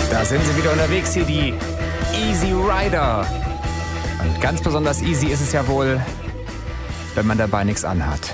Da sind sie wieder unterwegs hier, die Easy Rider. Und ganz besonders easy ist es ja wohl, wenn man dabei nichts anhat.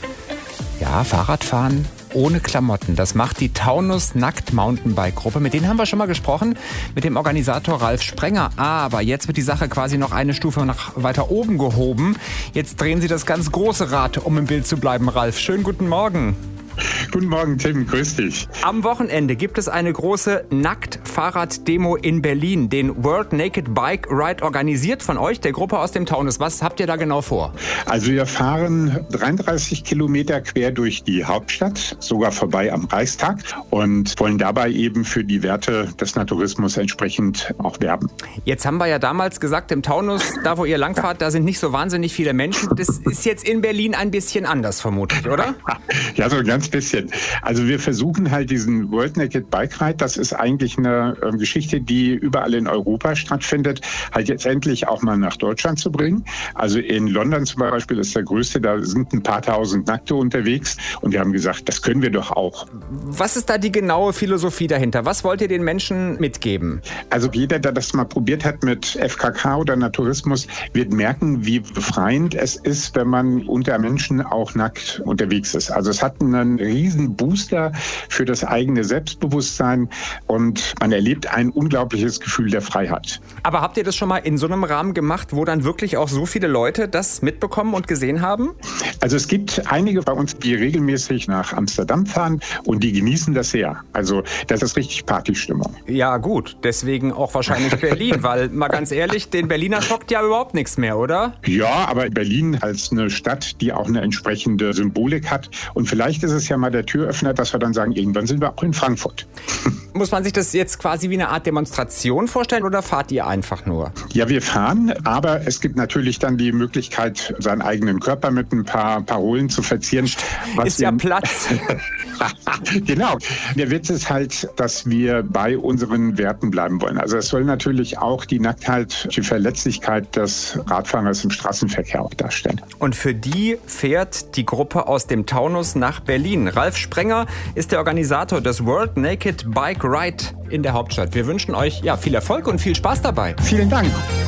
Ja, Fahrradfahren ohne Klamotten. Das macht die Taunus Nackt Mountainbike Gruppe. Mit denen haben wir schon mal gesprochen, mit dem Organisator Ralf Sprenger. Aber jetzt wird die Sache quasi noch eine Stufe nach weiter oben gehoben. Jetzt drehen sie das ganz große Rad, um im Bild zu bleiben. Ralf, schönen guten Morgen. Guten Morgen, Tim. Grüß dich. Am Wochenende gibt es eine große Nackt-Fahrrad-Demo in Berlin. Den World Naked Bike Ride, organisiert von euch, der Gruppe aus dem Taunus. Was habt ihr da genau vor? Also wir fahren 33 Kilometer quer durch die Hauptstadt, sogar vorbei am Reichstag und wollen dabei eben für die Werte des Naturismus entsprechend auch werben. Jetzt haben wir ja damals gesagt, im Taunus, da wo ihr langfahrt, da sind nicht so wahnsinnig viele Menschen. Das ist jetzt in Berlin ein bisschen anders vermutlich, oder? Ja, so ein ganz bisschen. Also wir versuchen halt diesen World Naked Bike Ride, das ist eigentlich eine Geschichte, die überall in Europa stattfindet, halt jetzt endlich auch mal nach Deutschland zu bringen. Also in London zum Beispiel ist der größte, da sind ein paar tausend Nackte unterwegs und wir haben gesagt, das können wir doch auch. Was ist da die genaue Philosophie dahinter? Was wollt ihr den Menschen mitgeben? Also jeder, der das mal probiert hat mit FKK oder Naturismus, wird merken, wie befreiend es ist, wenn man unter Menschen auch nackt unterwegs ist. Also es hat einen riesen Booster für das eigene Selbstbewusstsein und man erlebt ein unglaubliches Gefühl der Freiheit. Aber habt ihr das schon mal in so einem Rahmen gemacht, wo dann wirklich auch so viele Leute das mitbekommen und gesehen haben? Also es gibt einige bei uns, die regelmäßig nach Amsterdam fahren und die genießen das sehr. Also das ist richtig Partystimmung. Ja gut, deswegen auch wahrscheinlich Berlin, weil mal ganz ehrlich, den Berliner schockt ja überhaupt nichts mehr, oder? Ja, aber Berlin als eine Stadt, die auch eine entsprechende Symbolik hat und vielleicht ist es ja mal der Türöffner, dass wir dann sagen, irgendwann sind wir auch in Frankfurt. Muss man sich das jetzt quasi wie eine Art Demonstration vorstellen oder fahrt ihr einfach nur? Ja, wir fahren, aber es gibt natürlich dann die Möglichkeit, seinen eigenen Körper mit ein paar Parolen zu verzieren. Ist ja Platz. Genau. Der Witz ist halt, dass wir bei unseren Werten bleiben wollen. Also es soll natürlich auch die Nacktheit, die Verletzlichkeit des Radfahrers im Straßenverkehr auch darstellen. Und für die fährt die Gruppe aus dem Taunus nach Berlin. Ralf Sprenger ist der Organisator des World Naked Bike Ride in der Hauptstadt. Wir wünschen euch viel Erfolg und viel Spaß dabei. Vielen Dank.